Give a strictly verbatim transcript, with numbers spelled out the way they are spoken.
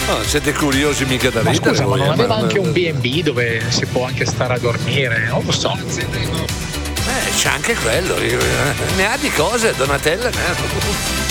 Oh, siete curiosi mica da Ma ridere. scusa, ma voi, non eh, aveva ma- anche un B and B dove si può anche stare a dormire? Non lo so. Eh, c'è anche quello. Ne ha di cose, Donatella. Ne ha.